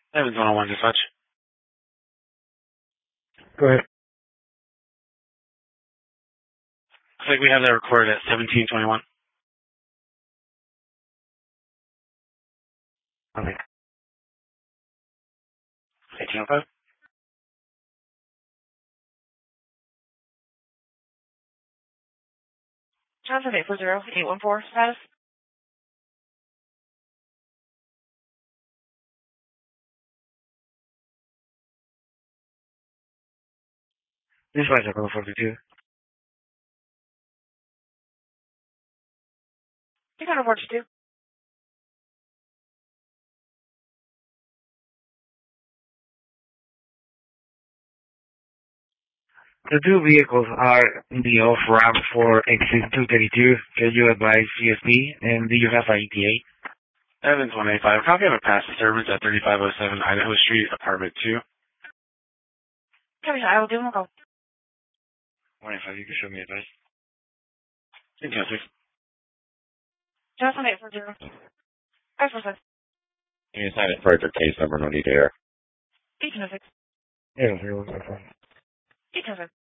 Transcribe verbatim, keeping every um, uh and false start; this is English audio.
Evans one oh one dispatch. Go ahead. Looks like we have that recorded at seventeen twenty-one. Okay. eighteen oh five. Johnson eight four zero eight one four status. Dispatch at forty-two. You got a forty-two. The two vehicles are in the off-ramp for exit two thirty-two. Can you advise C S P? And do you have an E T A? Evans one eighty-five. Copy of a past disturbance at thirty-five oh seven Idaho Street, apartment two. Copy, I will give him a call. one eighty-five, you can show me advice. eighteen oh six. Johnson eight four zero five four six. Can you sign it for your case number, no need to hear. eighteen oh six. Yeah, zero, zero, five. eighteen oh six.